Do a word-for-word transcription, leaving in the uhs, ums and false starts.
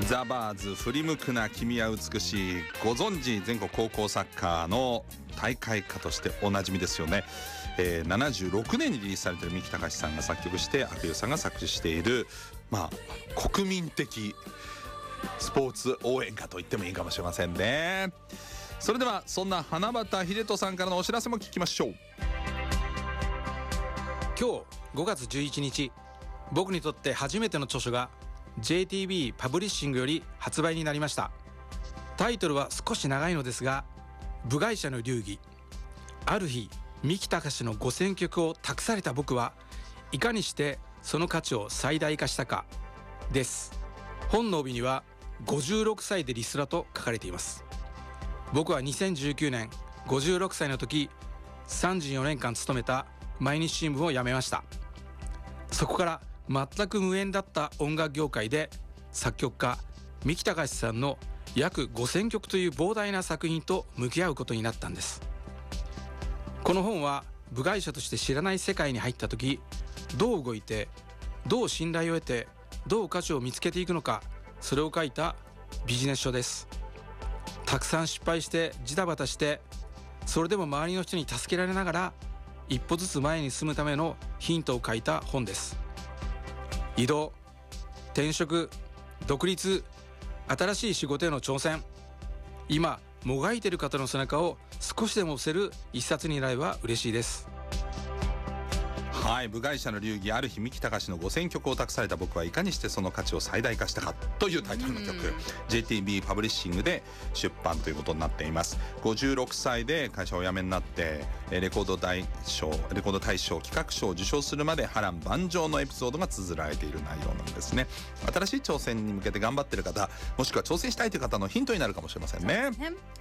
ザバーズ振り向くな君は美しい、ご存知全国高校サッカーの大会歌としておなじみですよね。えー、ななじゅうろくねんにリリースされている三木たかしさんが作曲して阿久悠さんが作詞している、まあ国民的スポーツ応援歌と言ってもいいかもしれませんね。それではそんな花畑秀人さんからのお知らせも聞きましょう。 今日ごがつじゅういちにち、僕にとって初めての著書が ジェイティービー パブリッシングより発売になりました。タイトルは少し長いのですが、部外者の流儀、ある日三木たかしのごせんきょくを託された僕はいかにしてその価値を最大化したかです。本の帯にはごじゅうろくさいでリストラと書かれています。僕はにせんじゅうきゅうねんごじゅうろくさいの時、さんじゅうよねんかん勤めた毎日新聞を辞めました。そこから全く無縁だった音楽業界で作曲家三木たかしさんの約ごせんきょくという膨大な作品と向き合うことになったんです。この本は部外者として知らない世界に入った時、どう動いて、どう信頼を得て、どう価値を見つけていくのか、それを書いたビジネス書です。たくさん失敗してジタバタして、それでも周りの人に助けられながら一歩ずつ前に進むためのヒントを書いた本です。移動、転職、独立、新しい仕事への挑戦、今もがいている方の背中を少しでも押せる一冊になれば嬉しいです。 はい、部外者の流儀、ある日三木たかしのごせんきょくを託された僕はいかにしてその価値を最大化したかというタイトルの曲、 ジェイティービー パブリッシングで出版ということになっています。ごじゅうろくさいで会社をお辞めになってレコード大賞レコード大賞企画賞を受賞するまで波乱万丈のエピソードが綴られている内容なんですね。新しい挑戦に向けて頑張っている方、もしくは挑戦したいという方のヒントになるかもしれませんね。